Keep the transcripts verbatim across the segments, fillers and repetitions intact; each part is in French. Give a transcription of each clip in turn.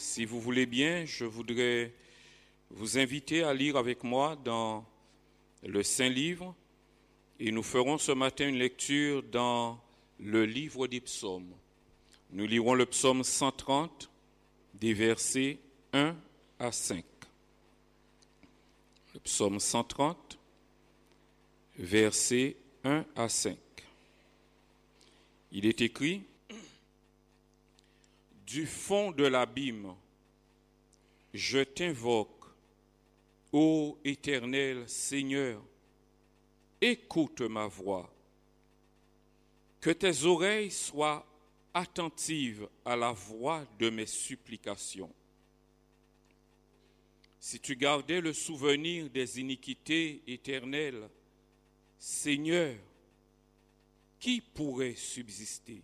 Si vous voulez bien, je voudrais vous inviter à lire avec moi dans le Saint-Livre et nous ferons ce matin une lecture dans le livre des psaumes. Nous lirons le psaume cent trente, des versets un à cinq. Le psaume cent trente, versets un à cinq. Il est écrit: du fond de l'abîme, je t'invoque, ô Éternel Seigneur, écoute ma voix. Que tes oreilles soient attentives à la voix de mes supplications. Si tu gardais le souvenir des iniquités éternelles, Seigneur, qui pourrait subsister?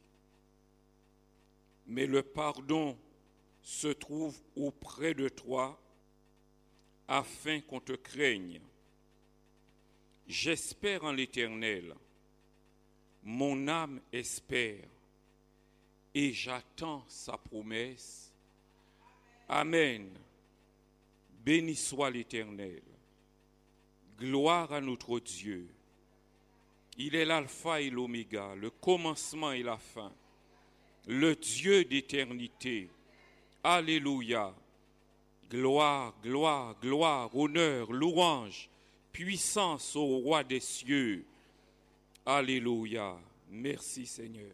Mais le pardon se trouve auprès de toi, afin qu'on te craigne. J'espère en l'Éternel, mon âme espère, et j'attends sa promesse. Amen. Béni soit l'Éternel. Gloire à notre Dieu. Il est l'alpha et l'oméga, le commencement et la fin, le Dieu d'éternité. Alléluia. Gloire, gloire, gloire, honneur, louange, puissance au roi des cieux. Alléluia. Merci Seigneur.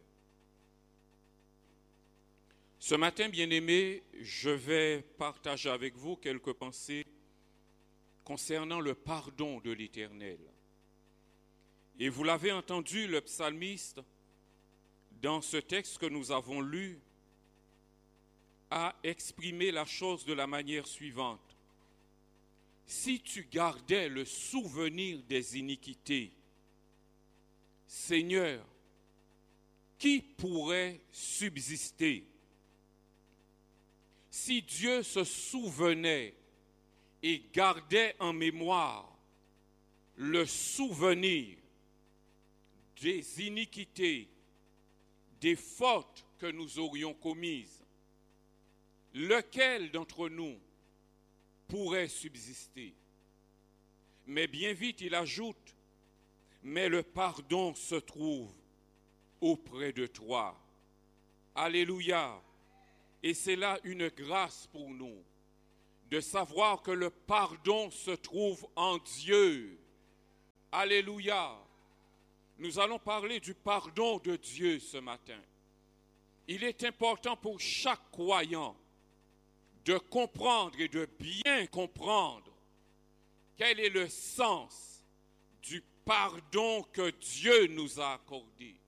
Ce matin, bien-aimés, je vais partager avec vous quelques pensées concernant le pardon de l'Éternel. Et vous l'avez entendu, le psalmiste, dans ce texte que nous avons lu, a exprimé la chose de la manière suivante. Si tu gardais le souvenir des iniquités, Seigneur, qui pourrait subsister? Si Dieu se souvenait et gardait en mémoire le souvenir des iniquités, des fautes que nous aurions commises, lequel d'entre nous pourrait subsister? Mais bien vite, il ajoute, mais le pardon se trouve auprès de toi. Alléluia. Et c'est là une grâce pour nous, de savoir que le pardon se trouve en Dieu. Alléluia. Nous allons parler du pardon de Dieu ce matin. Il est important pour chaque croyant de comprendre et de bien comprendre quel est le sens du pardon que Dieu nous a accordé.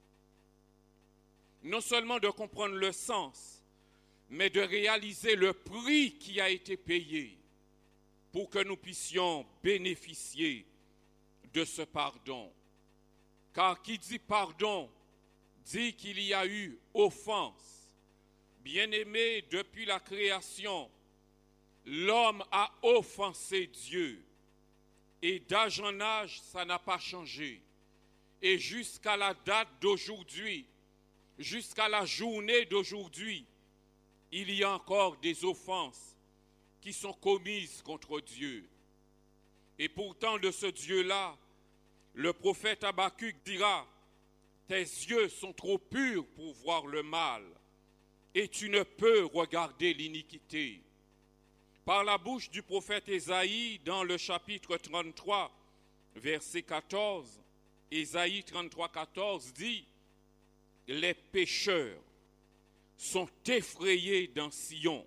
Non seulement de comprendre le sens, mais de réaliser le prix qui a été payé pour que nous puissions bénéficier de ce pardon. Car qui dit pardon, dit qu'il y a eu offense. Bien-aimé, depuis la création, l'homme a offensé Dieu. Et d'âge en âge, ça n'a pas changé. Et jusqu'à la date d'aujourd'hui, jusqu'à la journée d'aujourd'hui, il y a encore des offenses qui sont commises contre Dieu. Et pourtant, de ce Dieu-là, le prophète Habacuc dira: tes yeux sont trop purs pour voir le mal, et tu ne peux regarder l'iniquité. Par la bouche du prophète Ésaïe, dans le chapitre trente-trois, verset quatorze, Ésaïe trente-trois, quatorze dit: les pécheurs sont effrayés dans Sion.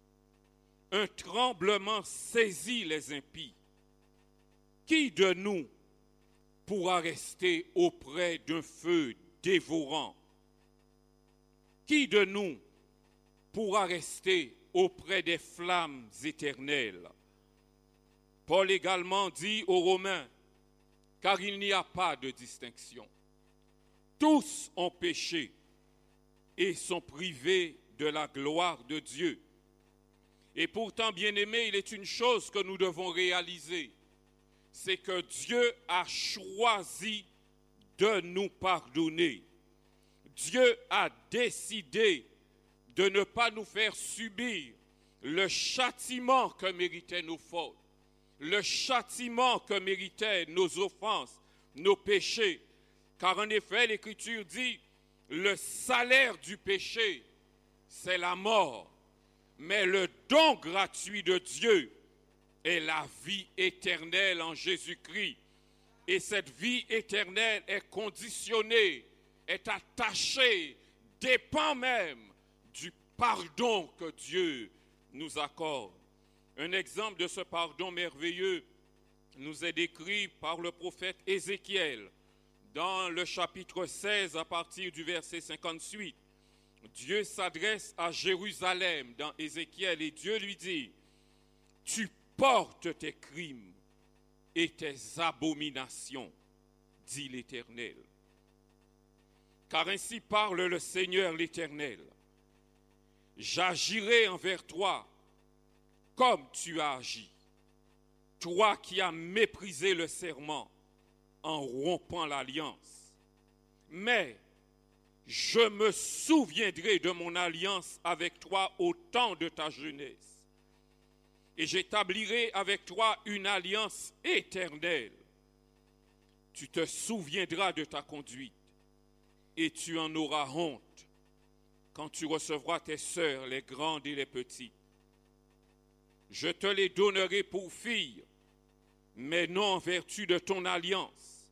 Un tremblement saisit les impies. Qui de nous pourra rester auprès d'un feu dévorant? Qui de nous pourra rester auprès des flammes éternelles? Paul également dit aux Romains, car il n'y a pas de distinction. Tous ont péché et sont privés de la gloire de Dieu. Et pourtant, bien-aimés, il est une chose que nous devons réaliser, c'est que Dieu a choisi de nous pardonner. Dieu a décidé de ne pas nous faire subir le châtiment que méritaient nos fautes, le châtiment que méritaient nos offenses, nos péchés. Car en effet, l'Écriture dit, le salaire du péché, c'est la mort. Mais le don gratuit de Dieu est la vie éternelle en Jésus-Christ. Et cette vie éternelle est conditionnée, est attachée, dépend même du pardon que Dieu nous accorde. Un exemple de ce pardon merveilleux nous est décrit par le prophète Ézéchiel dans le chapitre seize à partir du verset cinquante-huit. Dieu s'adresse à Jérusalem dans Ézéchiel et Dieu lui dit, « Tu portes tes crimes et tes abominations, dit l'Éternel. Car ainsi parle le Seigneur l'Éternel. J'agirai envers toi comme tu as agi, toi qui as méprisé le serment en rompant l'alliance. Mais je me souviendrai de mon alliance avec toi au temps de ta jeunesse. Et j'établirai avec toi une alliance éternelle. Tu te souviendras de ta conduite et tu en auras honte quand tu recevras tes sœurs, les grandes et les petites. Je te les donnerai pour filles, mais non en vertu de ton alliance.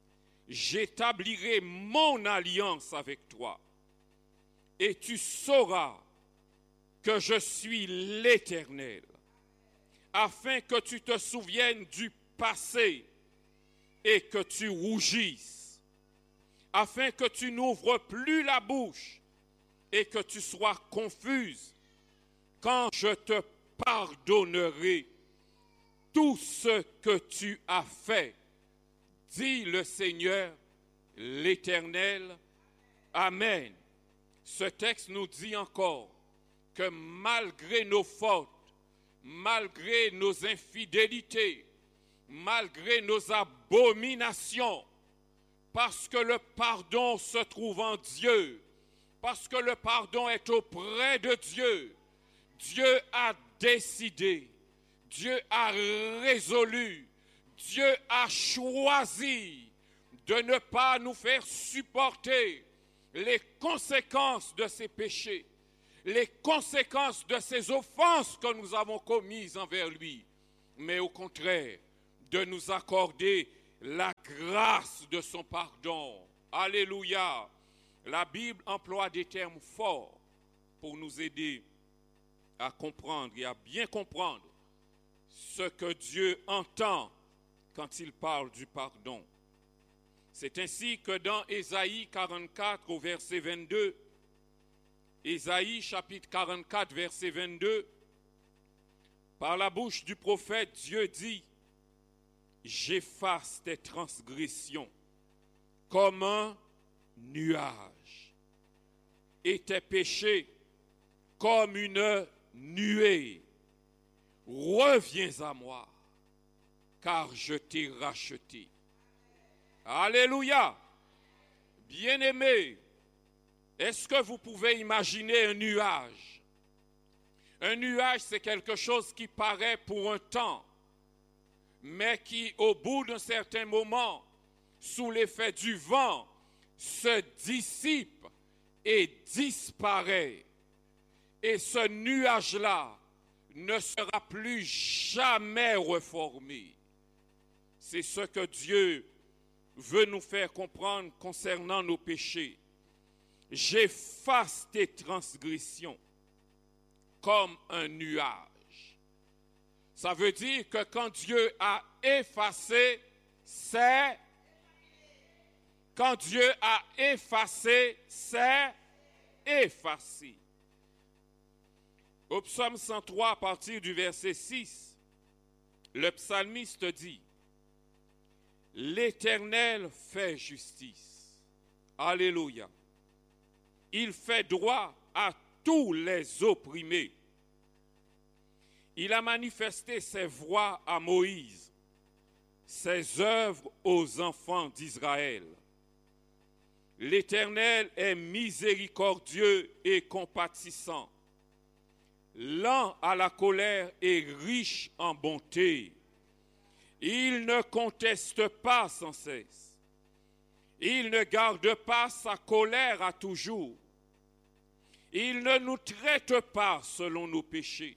J'établirai mon alliance avec toi et tu sauras que je suis l'Éternel, afin que tu te souviennes du passé et que tu rougisses, afin que tu n'ouvres plus la bouche et que tu sois confuse quand je te pardonnerai tout ce que tu as fait, dit le Seigneur, l'Éternel. Amen. Ce texte nous dit encore que malgré nos fautes, malgré nos infidélités, malgré nos abominations, parce que le pardon se trouve en Dieu, parce que le pardon est auprès de Dieu, Dieu a décidé, Dieu a résolu, Dieu a choisi de ne pas nous faire supporter les conséquences de ces péchés, les conséquences de ces offenses que nous avons commises envers lui, mais au contraire, de nous accorder la grâce de son pardon. Alléluia. La Bible emploie des termes forts pour nous aider à comprendre et à bien comprendre ce que Dieu entend quand il parle du pardon. C'est ainsi que dans Ésaïe quarante-quatre au verset vingt-deux, Ésaïe chapitre quarante-quatre verset vingt-deux, par la bouche du prophète, Dieu dit, « J'efface tes transgressions comme un nuage et tes péchés comme une nuée. Reviens à moi, car je t'ai racheté. » Alléluia. Bien-aimés, est-ce que vous pouvez imaginer un nuage? Un nuage, c'est quelque chose qui paraît pour un temps, mais qui, au bout d'un certain moment, sous l'effet du vent, se dissipe et disparaît. Et ce nuage-là ne sera plus jamais reformé. C'est ce que Dieu veut nous faire comprendre concernant nos péchés. J'efface tes transgressions comme un nuage. Ça veut dire que quand Dieu a effacé, c'est... Quand Dieu a effacé, c'est effacé. Au psaume cent trois, à partir du verset six, le psalmiste dit, « L'Éternel fait justice. » Alléluia. Il fait droit à tous les opprimés. Il a manifesté ses voies à Moïse, ses œuvres aux enfants d'Israël. L'Éternel est miséricordieux et compatissant, lent à la colère et riche en bonté. Il ne conteste pas sans cesse. Il ne garde pas sa colère à toujours. Il ne nous traite pas selon nos péchés.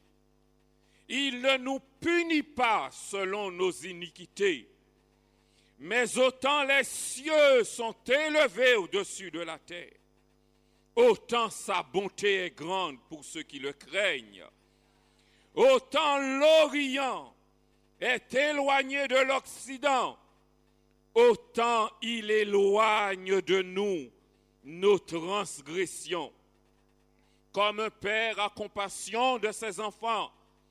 Il ne nous punit pas selon nos iniquités. Mais autant les cieux sont élevés au-dessus de la terre, autant sa bonté est grande pour ceux qui le craignent. Autant l'Orient est éloigné de l'Occident, autant il éloigne de nous nos transgressions. Comme un père a compassion de ses enfants,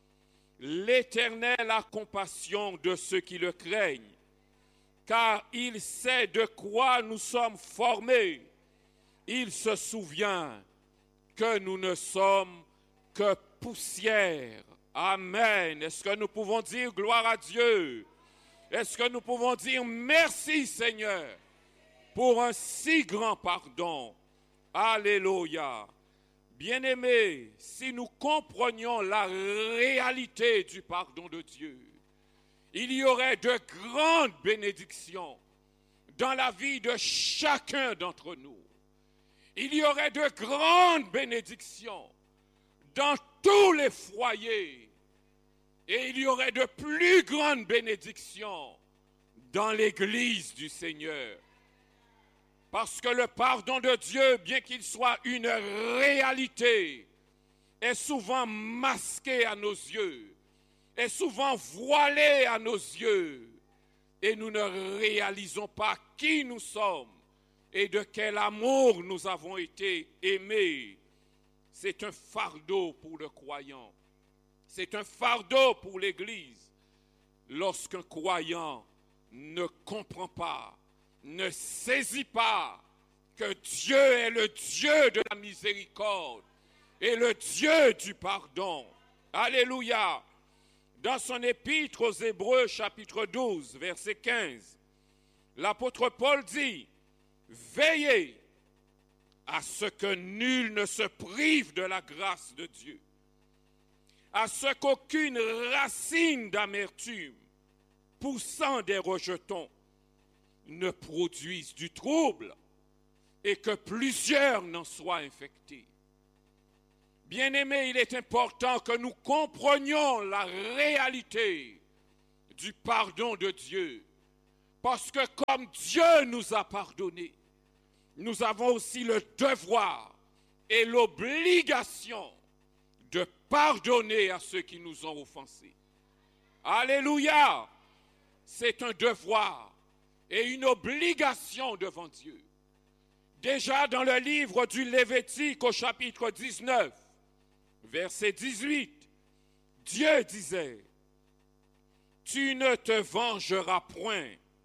l'Éternel a compassion de ceux qui le craignent, car il sait de quoi nous sommes formés. Il se souvient que nous ne sommes que poussière. Amen. Est-ce que nous pouvons dire gloire à Dieu? Est-ce que nous pouvons dire merci Seigneur pour un si grand pardon? Alléluia. Bien-aimés, si nous comprenions la réalité du pardon de Dieu, il y aurait de grandes bénédictions dans la vie de chacun d'entre nous. Il y aurait de grandes bénédictions dans tous les foyers. Et il y aurait de plus grandes bénédictions dans l'Église du Seigneur. Parce que le pardon de Dieu, bien qu'il soit une réalité, est souvent masqué à nos yeux, est souvent voilé à nos yeux. Et nous ne réalisons pas qui nous sommes et de quel amour nous avons été aimés. C'est un fardeau pour le croyant. C'est un fardeau pour l'Église lorsqu'un croyant ne comprend pas, ne saisit pas que Dieu est le Dieu de la miséricorde et le Dieu du pardon. Alléluia. Dans son épître aux Hébreux, chapitre douze, verset quinze, l'apôtre Paul dit « Veillez à ce que nul ne se prive de la grâce de Dieu, à ce qu'aucune racine d'amertume poussant des rejetons ne produise du trouble et que plusieurs n'en soient infectés. » Bien-aimés, il est important que nous comprenions la réalité du pardon de Dieu. Parce que comme Dieu nous a pardonné, nous avons aussi le devoir et l'obligation de pardonner à ceux qui nous ont offensés. Alléluia! C'est un devoir et une obligation devant Dieu. Déjà dans le livre du Lévitique au chapitre dix-neuf, verset dix-huit, Dieu disait « Tu ne te vengeras point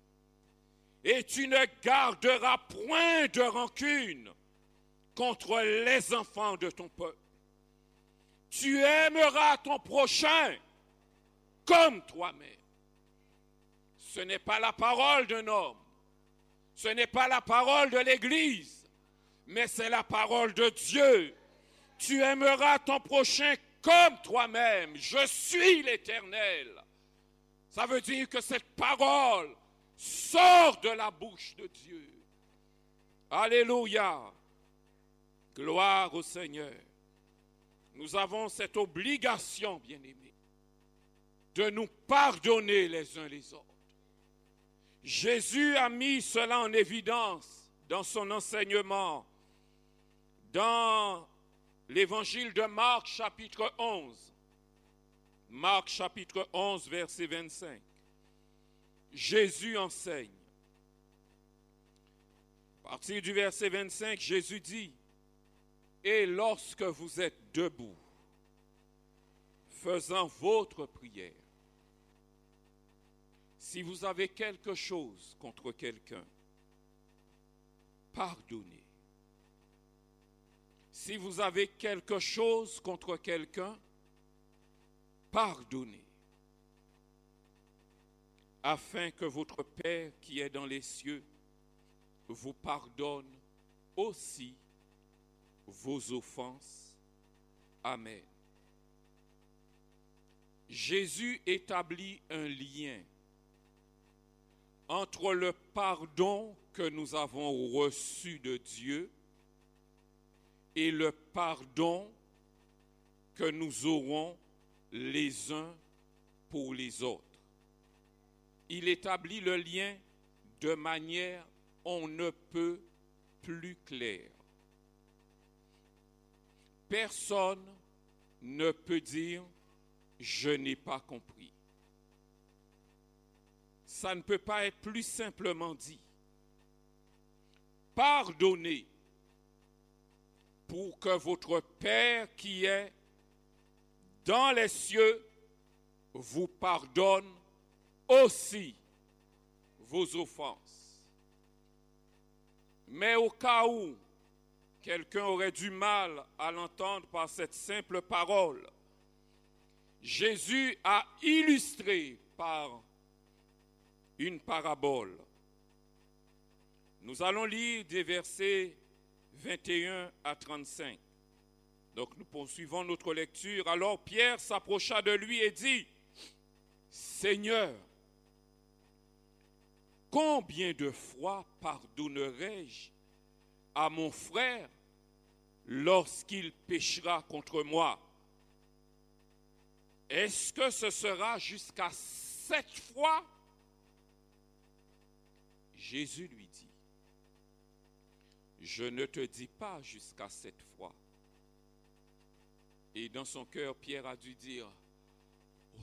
et tu ne garderas point de rancune contre les enfants de ton peuple. Tu aimeras ton prochain comme toi-même. » Ce n'est pas la parole d'un homme, ce n'est pas la parole de l'Église, mais c'est la parole de Dieu. Tu aimeras ton prochain comme toi-même. Je suis l'Éternel. Ça veut dire que cette parole sort de la bouche de Dieu. Alléluia. Gloire au Seigneur. Nous avons cette obligation, bien-aimés, de nous pardonner les uns les autres. Jésus a mis cela en évidence dans son enseignement, dans l'évangile de Marc, chapitre onze. Marc, chapitre onze, verset vingt-cinq. Jésus enseigne. À partir du verset vingt-cinq, Jésus dit « Et lorsque vous êtes debout, faisant votre prière, si vous avez quelque chose contre quelqu'un, pardonnez. Si vous avez quelque chose contre quelqu'un, pardonnez. Afin que votre Père qui est dans les cieux vous pardonne aussi vos offenses. Amen. Jésus établit un lien entre le pardon que nous avons reçu de Dieu et le pardon que nous aurons les uns pour les autres. Il établit le lien de manière on ne peut plus claire. Personne ne peut dire « je n'ai pas compris ». Ça ne peut pas être plus simplement dit. Pardonnez pour que votre Père qui est dans les cieux vous pardonne aussi vos offenses. Mais au cas où quelqu'un aurait du mal à l'entendre par cette simple parole, Jésus a illustré par une parabole. Nous allons lire des versets vingt et un à trente-cinq. Donc nous poursuivons notre lecture. Alors Pierre s'approcha de lui et dit, « Seigneur, combien de fois pardonnerai-je à mon frère lorsqu'il péchera contre moi? Est-ce que ce sera jusqu'à sept fois? » Jésus lui dit, « Je ne te dis pas jusqu'à sept fois. » Et dans son cœur, Pierre a dû dire, oh.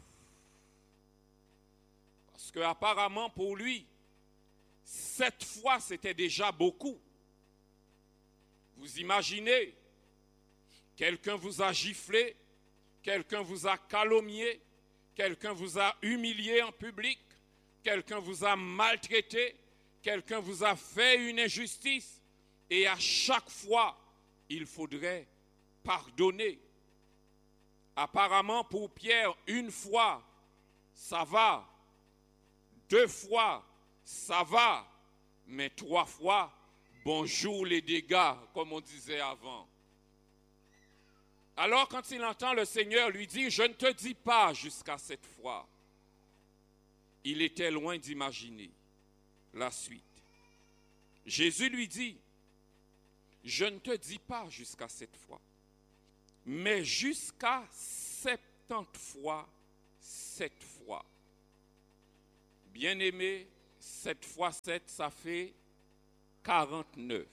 Parce qu'apparemment pour lui, sept fois c'était déjà beaucoup. Vous imaginez, quelqu'un vous a giflé, quelqu'un vous a calomnié, quelqu'un vous a humilié en public, quelqu'un vous a maltraité, quelqu'un vous a fait une injustice, et à chaque fois, il faudrait pardonner. Apparemment, pour Pierre, une fois, ça va. Deux fois, ça va. Mais trois fois, bonjour les dégâts, comme on disait avant. Alors, quand il entend le Seigneur lui dire, je ne te dis pas jusqu'à cette fois, il était loin d'imaginer la suite. Jésus lui dit, je ne te dis pas jusqu'à cette fois, mais jusqu'à septante fois, sept fois. Bien-aimé, sept fois sept, ça fait quarante-neuf.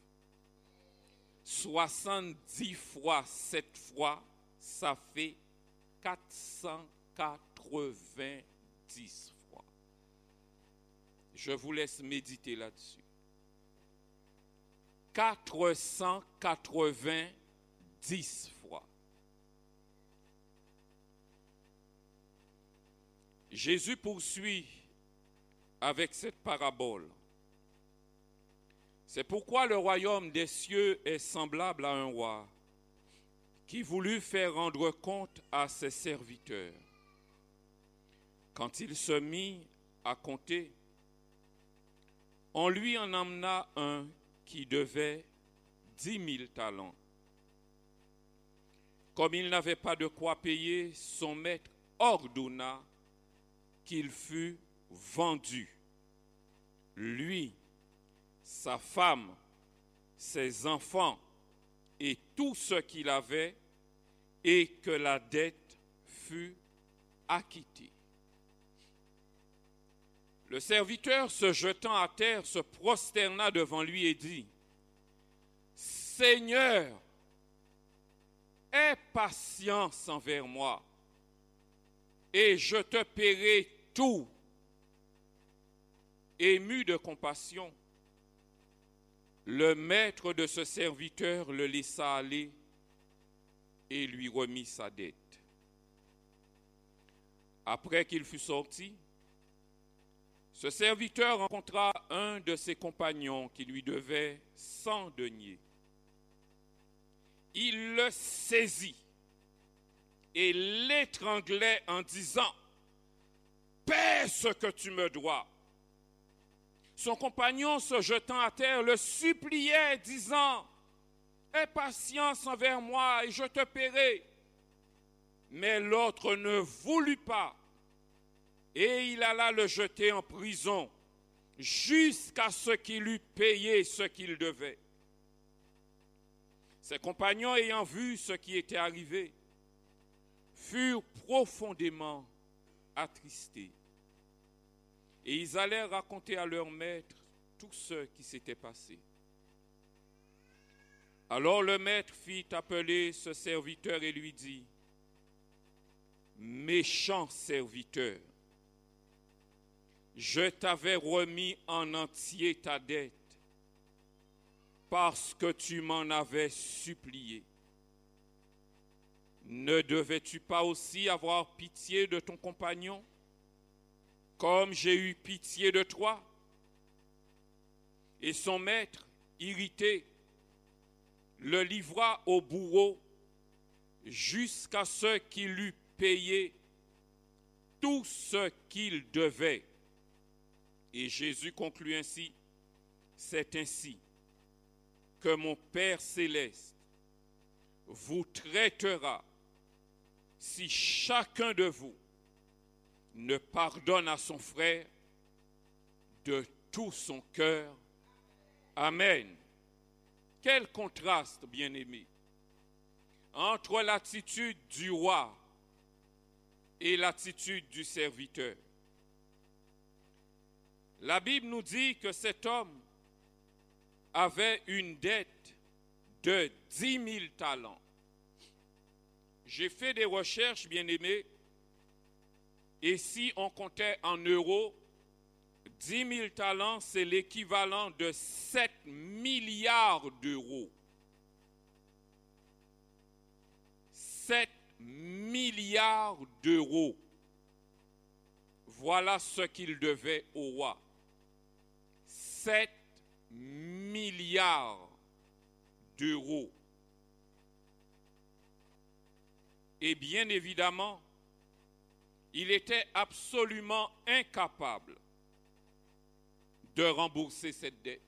soixante-dix fois sept fois, ça fait quatre cent quatre-vingt-dix fois. Je vous laisse méditer là-dessus. quatre cent quatre-vingt-dix fois. Jésus poursuit avec cette parabole. C'est pourquoi le royaume des cieux est semblable à un roi qui voulut faire rendre compte à ses serviteurs. Quand il se mit à compter, on lui en emmena un qui devait dix mille talents. Comme il n'avait pas de quoi payer, son maître ordonna qu'il fût vendu, lui, sa femme, ses enfants et tout ce qu'il avait, et que la dette fût acquittée. Le serviteur, se jetant à terre, se prosterna devant lui et dit, « Seigneur, aie patience envers moi, et je te paierai tout. » Ému de compassion, le maître de ce serviteur le laissa aller et lui remit sa dette. Après qu'il fut sorti, ce serviteur rencontra un de ses compagnons qui lui devait cent deniers. Il le saisit et l'étranglait en disant, « Paie ce que tu me dois. » Son compagnon, se jetant à terre, le suppliait, disant, « Aie patience envers moi et je te paierai. » Mais l'autre ne voulut pas, et il alla le jeter en prison jusqu'à ce qu'il eût payé ce qu'il devait. Ses compagnons, ayant vu ce qui était arrivé, furent profondément attristés. Et ils allèrent raconter à leur maître tout ce qui s'était passé. Alors le maître fit appeler ce serviteur et lui dit, « Méchant serviteur, je t'avais remis en entier ta dette parce que tu m'en avais supplié. Ne devais-tu pas aussi avoir pitié de ton compagnon, comme j'ai eu pitié de toi? » Et son maître, irrité, le livra au bourreau jusqu'à ce qu'il eût payé tout ce qu'il devait. Et Jésus conclut ainsi, « C'est ainsi que mon Père céleste vous traitera si chacun de vous ne pardonne à son frère de tout son cœur. » Amen. Quel contraste, bien-aimé, entre l'attitude du roi et l'attitude du serviteur. La Bible nous dit que cet homme avait une dette de dix mille talents. J'ai fait des recherches, bien-aimés, et si on comptait en euros, dix mille talents, c'est l'équivalent de sept milliards d'euros. sept milliards d'euros. Voilà ce qu'il devait au roi. sept milliards d'euros. Et bien évidemment, il était absolument incapable de rembourser cette dette.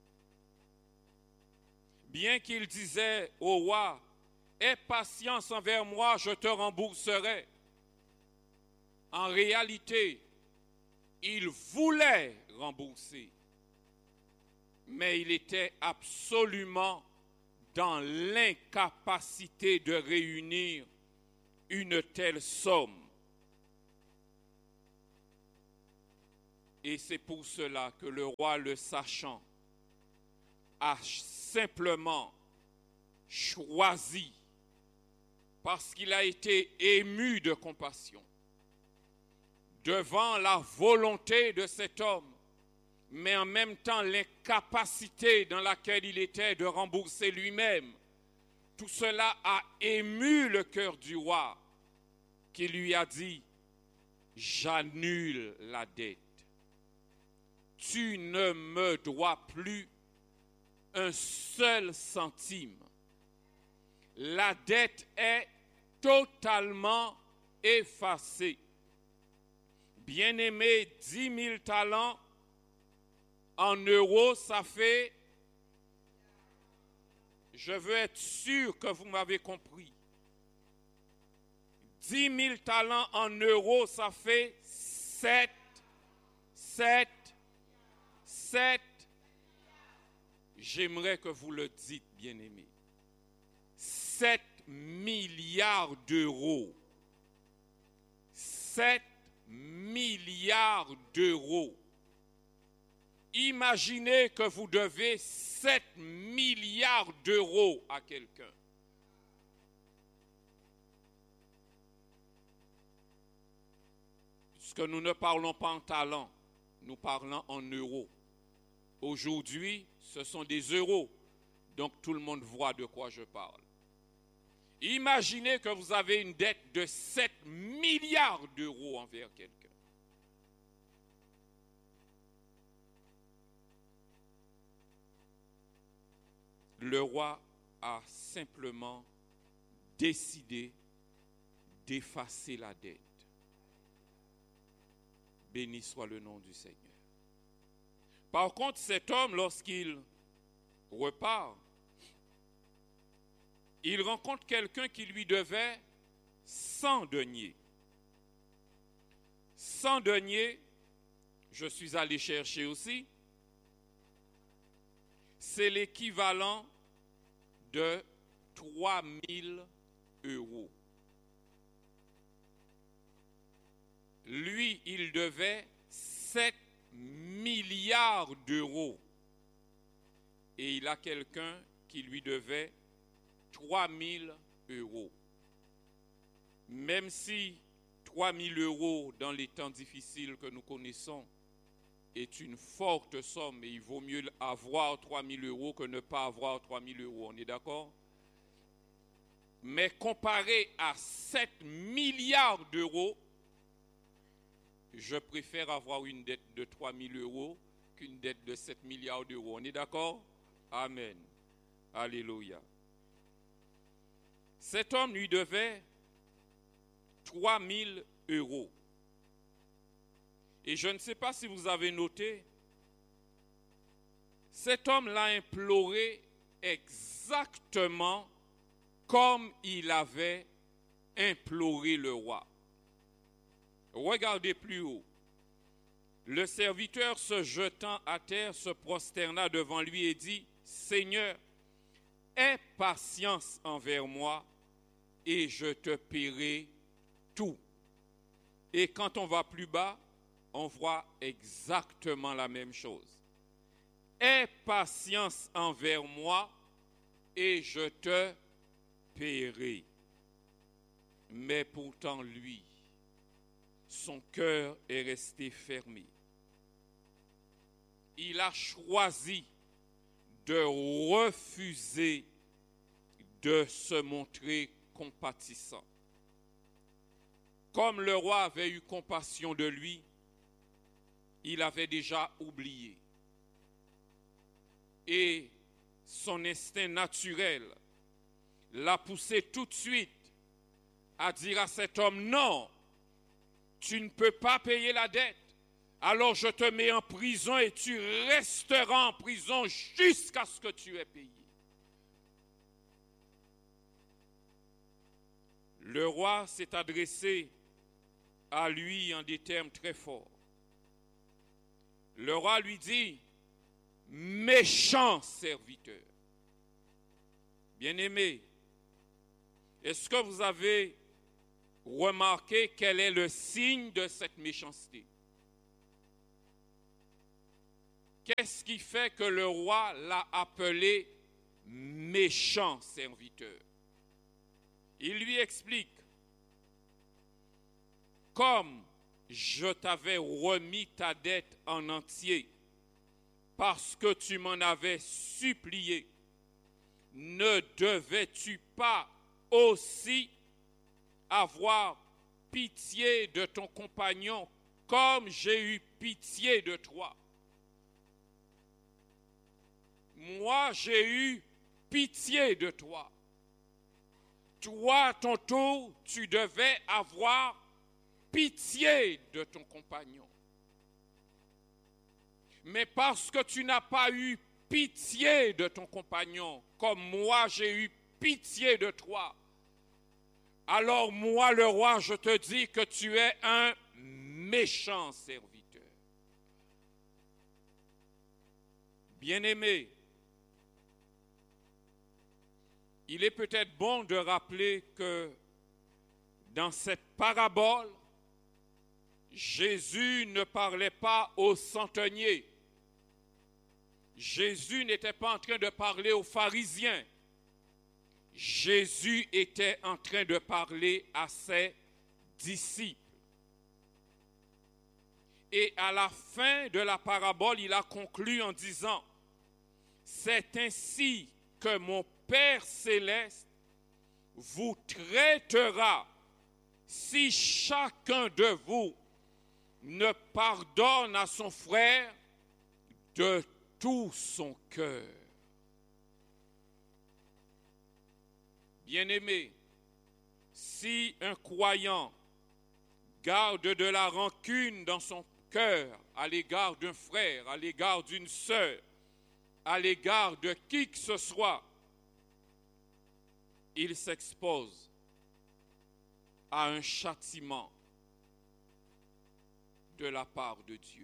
Bien qu'il disait au roi, « Aie patience envers moi, je te rembourserai », en réalité, il voulait rembourser, mais il était absolument dans l'incapacité de réunir une telle somme. Et c'est pour cela que le roi, le sachant, a simplement choisi, parce qu'il a été ému de compassion, devant la volonté de cet homme, mais en même temps l'incapacité dans laquelle il était de rembourser lui-même. Tout cela a ému le cœur du roi, qui lui a dit, « J'annule la dette. Tu ne me dois plus un seul centime. La dette est totalement effacée. » Bien-aimé, dix mille talents en euros, ça fait, je veux être sûr que vous m'avez compris, dix mille talents en euros, ça fait sept, sept, sept. J'aimerais que vous le dites, bien-aimé. sept milliards d'euros. sept milliards d'euros. Imaginez que vous devez sept milliards d'euros à quelqu'un. Puisque nous ne parlons pas en talents, nous parlons en euros. Aujourd'hui, ce sont des euros, donc tout le monde voit de quoi je parle. Imaginez que vous avez une dette de sept milliards d'euros envers quelqu'un. Le roi a simplement décidé d'effacer la dette. Béni soit le nom du Seigneur. Par contre, cet homme, lorsqu'il repart, il rencontre quelqu'un qui lui devait cent deniers. cent deniers, je suis allé chercher aussi, c'est l'équivalent de trois mille euros. Lui, il devait sept milliards d'euros. Et il a quelqu'un qui lui devait trois mille euros. Même si trois mille euros dans les temps difficiles que nous connaissons est une forte somme et il vaut mieux avoir trois mille euros que ne pas avoir trois mille euros, on est d'accord? Mais comparé à sept milliards d'euros, je préfère avoir une dette de trois mille euros qu'une dette de sept milliards d'euros. On est d'accord? Amen. Alléluia. Cet homme lui devait trois mille euros. Et je ne sais pas si vous avez noté, cet homme l'a imploré exactement comme il avait imploré le roi. Regardez plus haut. Le serviteur se jetant à terre se prosterna devant lui et dit, « Seigneur, aie patience envers moi et je te paierai tout. » Et quand on va plus bas, on voit exactement la même chose. « Aie patience envers moi et je te paierai. » Mais pourtant lui, son cœur est resté fermé. Il a choisi de refuser de se montrer compatissant. Comme le roi avait eu compassion de lui, il avait déjà oublié. Et son instinct naturel l'a poussé tout de suite à dire à cet homme, non, tu ne peux pas payer la dette, alors je te mets en prison et tu resteras en prison jusqu'à ce que tu aies payé. Le roi s'est adressé à lui en des termes très forts. Le roi lui dit, méchant serviteur. Bien-aimé, est-ce que vous avez remarqué quel est le signe de cette méchanceté? Qu'est-ce qui fait que le roi l'a appelé méchant serviteur? Il lui explique, comme je t'avais remis ta dette en entier, parce que tu m'en avais supplié, ne devais-tu pas aussi avoir pitié de ton compagnon comme j'ai eu pitié de toi? Moi, j'ai eu pitié de toi. Toi, à ton tour, tu devais avoir pitié de ton compagnon. Mais parce que tu n'as pas eu pitié de ton compagnon, comme moi j'ai eu pitié de toi, alors moi, le roi, je te dis que tu es un méchant serviteur. Bien-aimé, il est peut-être bon de rappeler que dans cette parabole, Jésus ne parlait pas aux centeniers. Jésus n'était pas en train de parler aux pharisiens. Jésus était en train de parler à ses disciples. Et à la fin de la parabole, il a conclu en disant, « C'est ainsi que mon Père céleste vous traitera si chacun de vous ne pardonne à son frère de tout son cœur. » Bien-aimé, si un croyant garde de la rancune dans son cœur à l'égard d'un frère, à l'égard d'une sœur, à l'égard de qui que ce soit, il s'expose à un châtiment de la part de Dieu.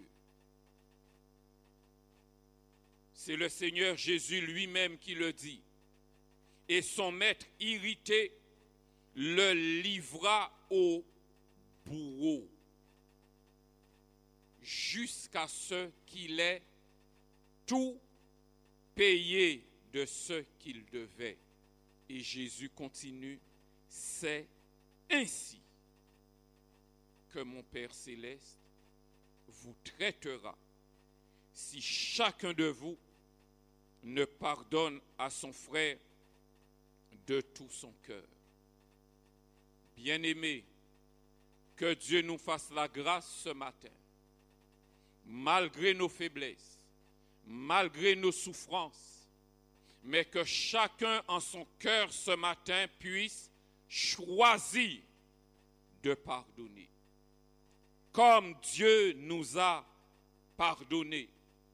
C'est le Seigneur Jésus lui-même qui le dit. Et son maître irrité le livra au bourreau jusqu'à ce qu'il ait tout payé de ce qu'il devait. Et Jésus continue, c'est ainsi que mon Père céleste vous traitera si chacun de vous ne pardonne à son frère de tout son cœur. Bien-aimés, que Dieu nous fasse la grâce ce matin, malgré nos faiblesses, malgré nos souffrances, mais que chacun en son cœur ce matin puisse choisir de pardonner. Comme Dieu nous a pardonné.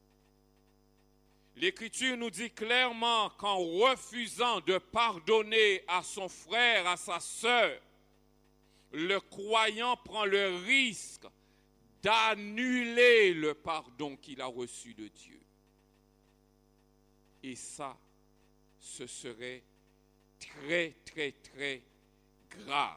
L'Écriture nous dit clairement qu'en refusant de pardonner à son frère, à sa sœur, le croyant prend le risque d'annuler le pardon qu'il a reçu de Dieu. Et ça, ce serait très, très, très grave.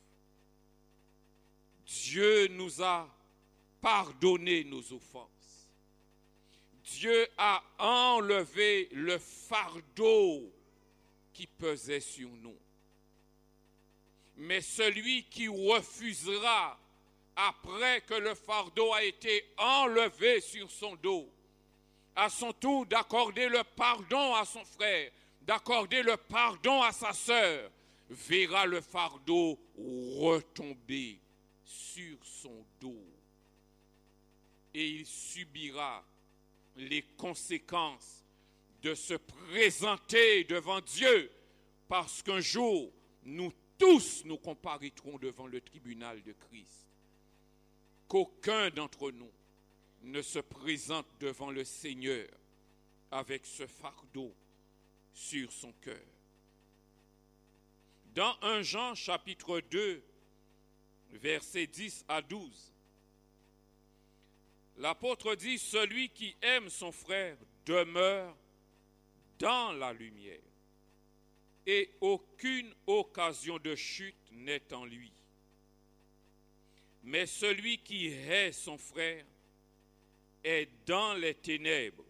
Dieu nous a pardonné nos offenses. Dieu a enlevé le fardeau qui pesait sur nous. Mais celui qui refusera, après que le fardeau a été enlevé sur son dos, à son tour d'accorder le pardon à son frère, d'accorder le pardon à sa sœur, verra le fardeau retomber sur son dos. Et il subira les conséquences de se présenter devant Dieu, parce qu'un jour, nous tous nous comparaîtrons devant le tribunal de Christ. Qu'aucun d'entre nous ne se présente devant le Seigneur avec ce fardeau sur son cœur. Dans premier Jean chapitre deux, versets dix à douze, l'apôtre dit, celui qui aime son frère demeure dans la lumière, et aucune occasion de chute n'est en lui. Mais celui qui hait son frère est dans les ténèbres.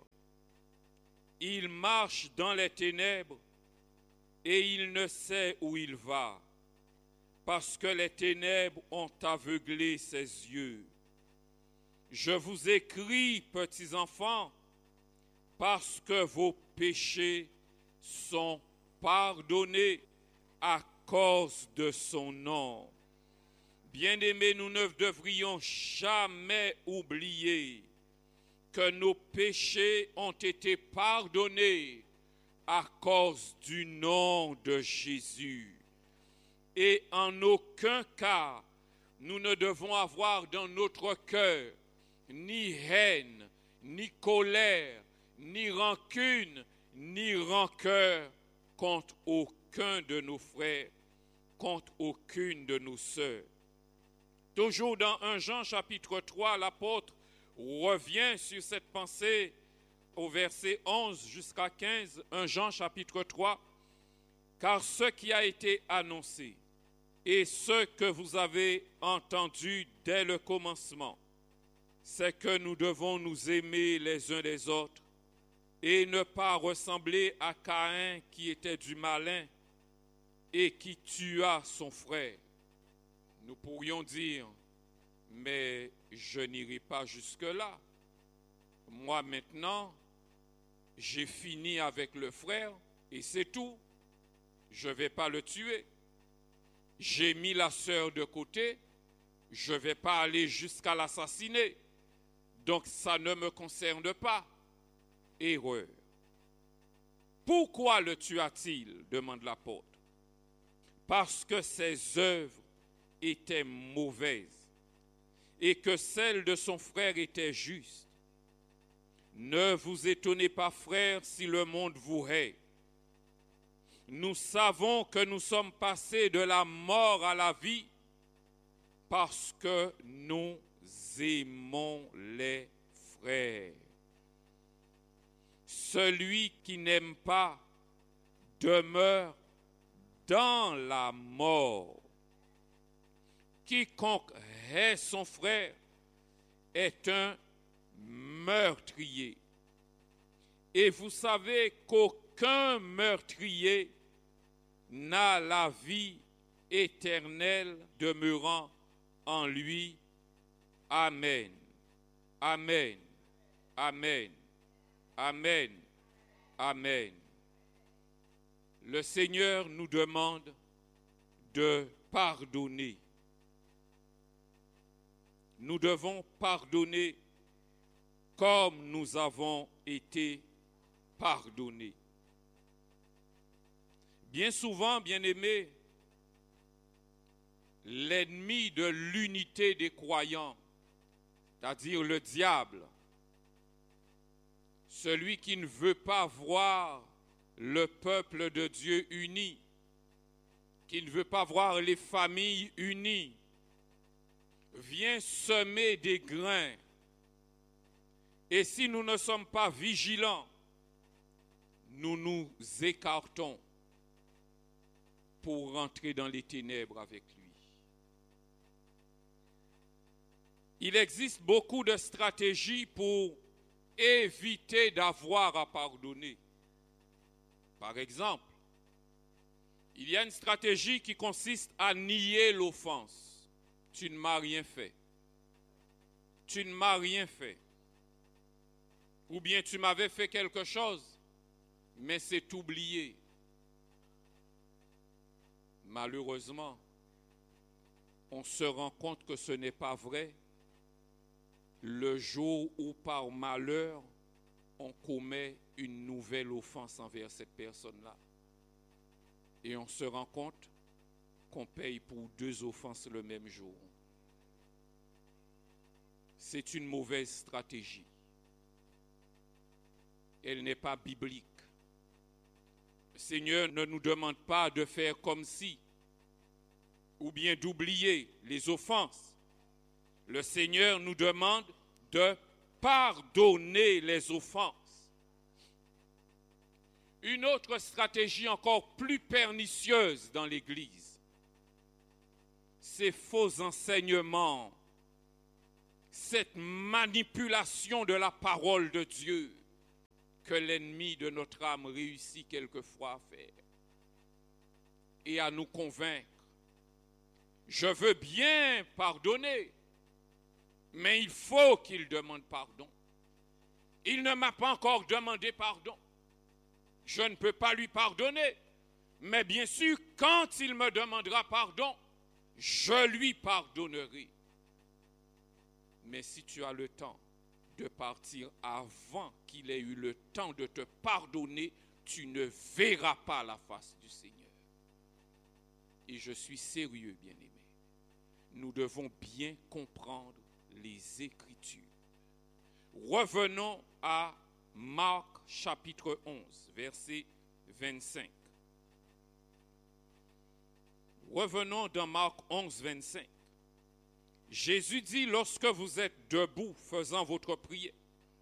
Il marche dans les ténèbres et il ne sait où il va, parce que les ténèbres ont aveuglé ses yeux. Je vous écris, petits enfants, parce que vos péchés sont pardonnés à cause de son nom. Bien-aimés, nous ne devrions jamais oublier que nos péchés ont été pardonnés à cause du nom de Jésus. Et en aucun cas, nous ne devons avoir dans notre cœur ni haine, ni colère, ni rancune, ni rancœur contre aucun de nos frères, contre aucune de nos sœurs. Toujours dans premier Jean chapitre trois, l'apôtre revient sur cette pensée au verset onze jusqu'à quinze, premier Jean chapitre trois, car ce qui a été annoncé et ce que vous avez entendu dès le commencement, c'est que nous devons nous aimer les uns les autres et ne pas ressembler à Caïn qui était du malin et qui tua son frère. Nous pourrions dire, mais je n'irai pas jusque-là. Moi maintenant, j'ai fini avec le frère et c'est tout. Je ne vais pas le tuer. J'ai mis la sœur de côté, je ne vais pas aller jusqu'à l'assassiner. Donc ça ne me concerne pas. Erreur. Pourquoi le tua-t-il, demande l'apôtre. Parce que ses œuvres étaient mauvaises et que celles de son frère étaient justes. Ne vous étonnez pas, frères, si le monde vous hait. Nous savons que nous sommes passés de la mort à la vie parce que nous aimons les frères. Celui qui n'aime pas demeure dans la mort. Quiconque hait son frère est un meurtrier. Et vous savez qu'aucun meurtrier n'a la vie éternelle demeurant en lui. Amen. Amen. Amen. Amen. Amen. Le Seigneur nous demande de pardonner. Nous devons pardonner comme nous avons été pardonnés. Bien souvent, bien-aimés, l'ennemi de l'unité des croyants, c'est-à-dire le diable, celui qui ne veut pas voir le peuple de Dieu uni, qui ne veut pas voir les familles unies, vient semer des grains. Et si nous ne sommes pas vigilants, nous nous écartons pour rentrer dans les ténèbres avec lui. Il existe beaucoup de stratégies pour éviter d'avoir à pardonner. Par exemple, il y a une stratégie qui consiste à nier l'offense. Tu ne m'as rien fait. Tu ne m'as rien fait. Ou bien tu m'avais fait quelque chose, mais c'est oublié. Malheureusement, on se rend compte que ce n'est pas vrai le jour où par malheur, on commet une nouvelle offense envers cette personne-là. Et on se rend compte qu'on paye pour deux offenses le même jour. C'est une mauvaise stratégie. Elle n'est pas biblique. Le Seigneur ne nous demande pas de faire comme si, ou bien d'oublier les offenses. Le Seigneur nous demande de pardonner les offenses. Une autre stratégie encore plus pernicieuse dans l'Église, ces faux enseignements, cette manipulation de la parole de Dieu que l'ennemi de notre âme réussit quelquefois à faire et à nous convaincre. Je veux bien pardonner, mais il faut qu'il demande pardon. Il ne m'a pas encore demandé pardon. Je ne peux pas lui pardonner. Mais bien sûr, quand il me demandera pardon, je lui pardonnerai. Mais si tu as le temps de partir avant qu'il ait eu le temps de te pardonner, tu ne verras pas la face du Seigneur. Et je suis sérieux, bien-aimé. Nous devons bien comprendre les Écritures. Revenons à Marc chapitre onze, verset vingt-cinq. Revenons dans Marc onze, vingt-cinq. Jésus dit, lorsque vous êtes debout faisant votre prière,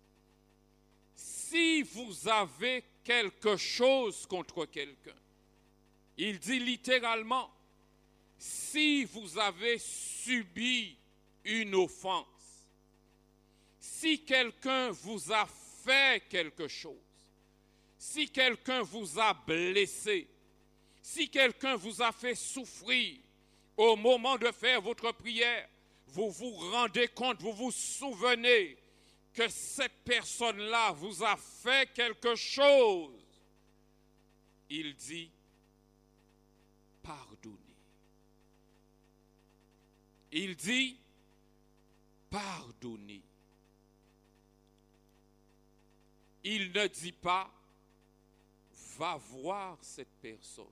si vous avez quelque chose contre quelqu'un, il dit littéralement, si vous avez subi une offense, si quelqu'un vous a fait quelque chose, si quelqu'un vous a blessé, si quelqu'un vous a fait souffrir, au moment de faire votre prière, vous vous rendez compte, vous vous souvenez que cette personne-là vous a fait quelque chose. Il dit, pardonnez. Il dit, pardonnez. Il ne dit pas, va voir cette personne,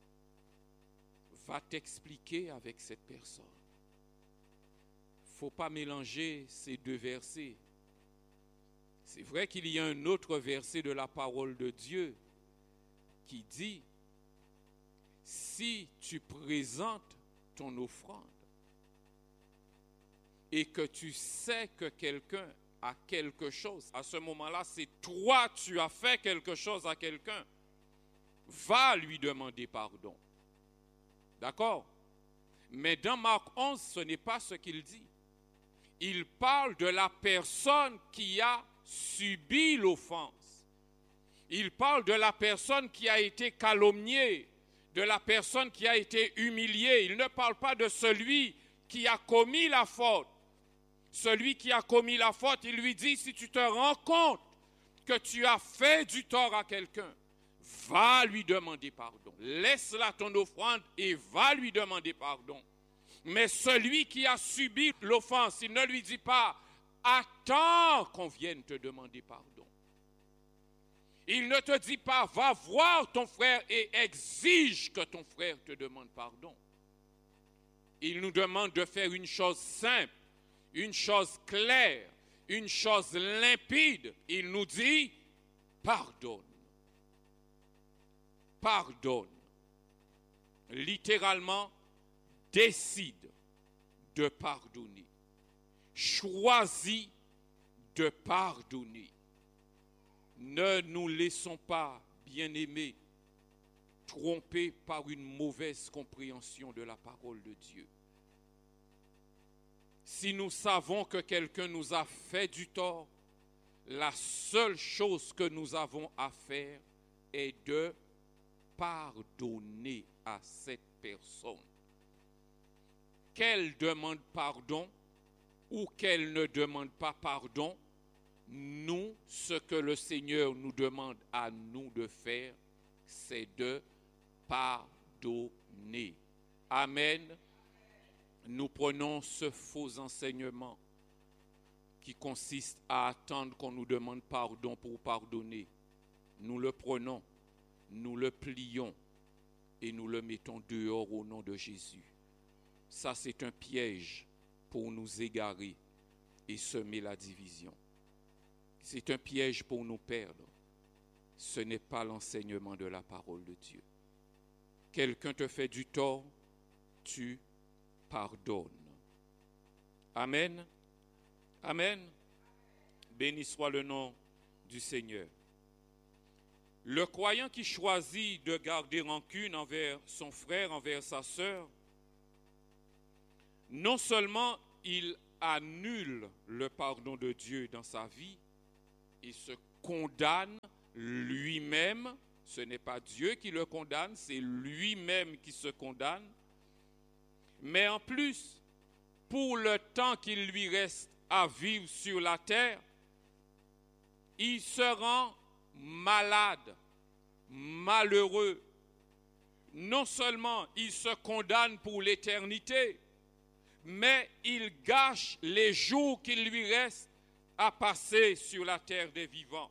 va t'expliquer avec cette personne. Il ne faut pas mélanger ces deux versets. C'est vrai qu'il y a un autre verset de la parole de Dieu qui dit, si tu présentes ton offrande, et que tu sais que quelqu'un a quelque chose, à ce moment-là, c'est toi, tu as fait quelque chose à quelqu'un, va lui demander pardon. D'accord? Mais dans Marc onze, ce n'est pas ce qu'il dit. Il parle de la personne qui a subi l'offense. Il parle de la personne qui a été calomniée, de la personne qui a été humiliée. Il ne parle pas de celui qui a commis la faute. Celui qui a commis la faute, il lui dit, si tu te rends compte que tu as fait du tort à quelqu'un, va lui demander pardon. Laisse là ton offrande et va lui demander pardon. Mais celui qui a subi l'offense, il ne lui dit pas, attends qu'on vienne te demander pardon. Il ne te dit pas, va voir ton frère et exige que ton frère te demande pardon. Il nous demande de faire une chose simple, une chose claire, une chose limpide. Il nous dit, pardonne. Pardonne. Littéralement, décide de pardonner. Choisis de pardonner. Ne nous laissons pas, bien-aimés, tromper par une mauvaise compréhension de la parole de Dieu. Si nous savons que quelqu'un nous a fait du tort, la seule chose que nous avons à faire est de pardonner à cette personne. Qu'elle demande pardon ou qu'elle ne demande pas pardon, nous, ce que le Seigneur nous demande à nous de faire, c'est de pardonner. Amen. Nous prenons ce faux enseignement qui consiste à attendre qu'on nous demande pardon pour pardonner. Nous le prenons, nous le plions et nous le mettons dehors au nom de Jésus. Ça, c'est un piège pour nous égarer et semer la division. C'est un piège pour nous perdre. Ce n'est pas l'enseignement de la parole de Dieu. Quelqu'un te fait du tort, tu pardonnes. Amen. Amen. Béni soit le nom du Seigneur. Le croyant qui choisit de garder rancune envers son frère, envers sa sœur, non seulement il annule le pardon de Dieu dans sa vie, il se condamne lui-même. Ce n'est pas Dieu qui le condamne, c'est lui-même qui se condamne. Mais en plus, pour le temps qu'il lui reste à vivre sur la terre, il se rend malade, malheureux. Non seulement il se condamne pour l'éternité, mais il gâche les jours qu'il lui reste à passer sur la terre des vivants.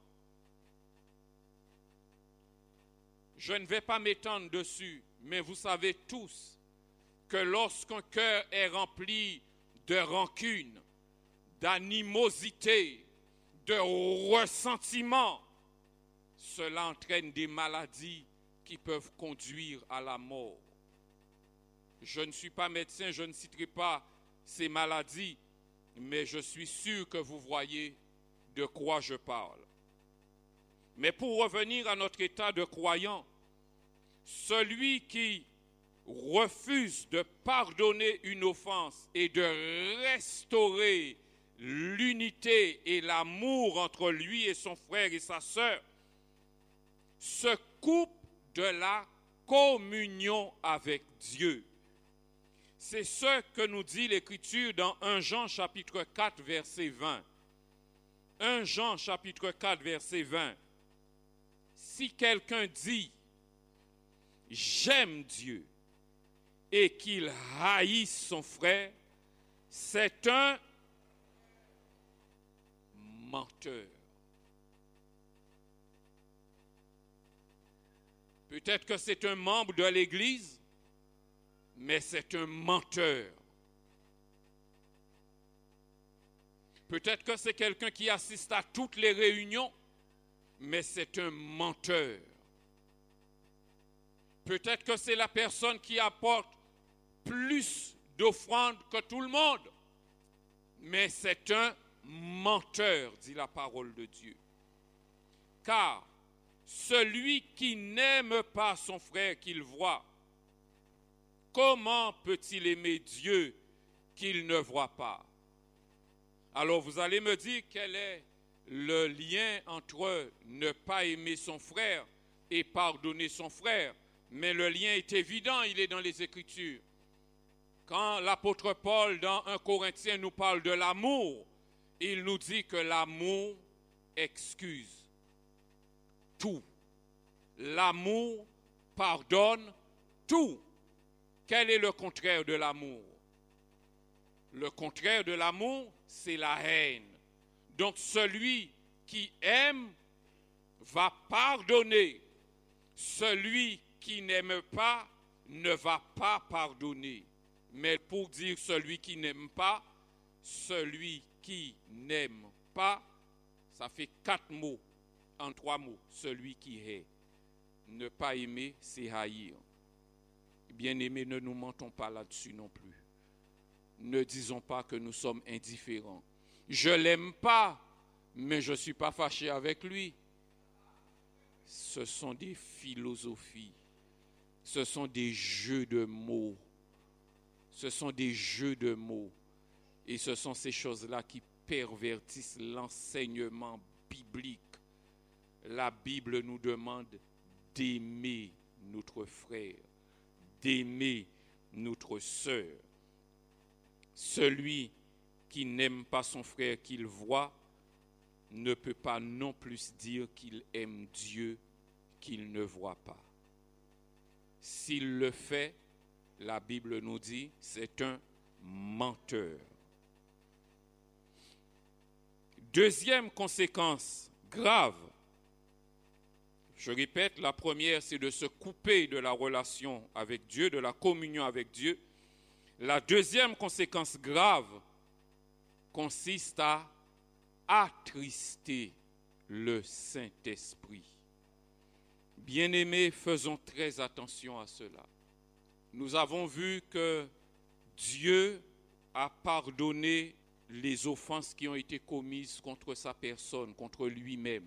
Je ne vais pas m'étendre dessus, mais vous savez tous que lorsqu'un cœur est rempli de rancune, d'animosité, de ressentiment, cela entraîne des maladies qui peuvent conduire à la mort. Je ne suis pas médecin, je ne citerai pas ces maladies, mais je suis sûr que vous voyez de quoi je parle. Mais pour revenir à notre état de croyant, celui qui refuse de pardonner une offense et de restaurer l'unité et l'amour entre lui et son frère et sa sœur, se coupe de la communion avec Dieu. C'est ce que nous dit l'Écriture dans premier Jean chapitre quatre, verset vingt. premier Jean chapitre quatre, verset vingt. Si quelqu'un dit « J'aime Dieu » et qu'il haïsse son frère, c'est un menteur. Peut-être que c'est un membre de l'Église, mais c'est un menteur. Peut-être que c'est quelqu'un qui assiste à toutes les réunions, mais c'est un menteur. Peut-être que c'est la personne qui apporte plus d'offrandes que tout le monde, mais c'est un menteur, dit la parole de Dieu. Car celui qui n'aime pas son frère qu'il voit, comment peut-il aimer Dieu qu'il ne voit pas? Alors vous allez me dire quel est le lien entre ne pas aimer son frère et pardonner son frère. Mais le lien est évident, il est dans les Écritures. Quand l'apôtre Paul, dans premier Corinthiens, nous parle de l'amour, il nous dit que l'amour excuse tout. L'amour pardonne tout. Quel est le contraire de l'amour? Le contraire de l'amour, c'est la haine. Donc celui qui aime va pardonner. Celui qui n'aime pas ne va pas pardonner. Mais pour dire celui qui n'aime pas, celui qui n'aime pas, ça fait quatre mots en trois mots. Celui qui hait. Ne pas aimer, c'est haïr. Bien-aimés, ne nous mentons pas là-dessus non plus. Ne disons pas que nous sommes indifférents. Je ne l'aime pas, mais je ne suis pas fâché avec lui. Ce sont des philosophies. Ce sont des jeux de mots. Ce sont des jeux de mots. Et ce sont ces choses-là qui pervertissent l'enseignement biblique. La Bible nous demande d'aimer notre frère, d'aimer notre sœur. Celui qui n'aime pas son frère qu'il voit ne peut pas non plus dire qu'il aime Dieu qu'il ne voit pas. S'il le fait, la Bible nous dit, c'est un menteur. Deuxième conséquence grave, je répète, la première, c'est de se couper de la relation avec Dieu, de la communion avec Dieu. La deuxième conséquence grave consiste à attrister le Saint-Esprit. Bien-aimés, faisons très attention à cela. Nous avons vu que Dieu a pardonné les offenses qui ont été commises contre sa personne, contre lui-même.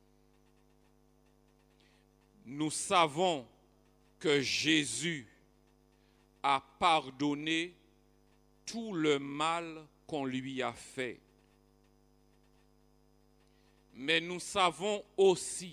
Nous savons que Jésus a pardonné tout le mal qu'on lui a fait. Mais nous savons aussi